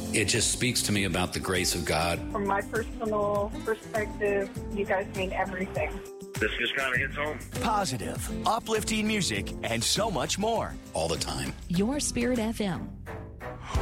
It just speaks to me about the grace of God. From my personal perspective, you guys mean everything. This just kind of hits home. Positive, uplifting music, and so much more. All the time. Your Spirit FM.